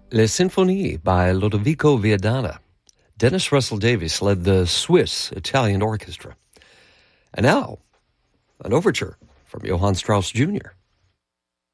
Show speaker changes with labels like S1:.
S1: Les Sinfonie by Lodovico Viadana. Dennis Russell Davies led the Swiss-Italian orchestra. And now, an overture from Johann Strauss Jr.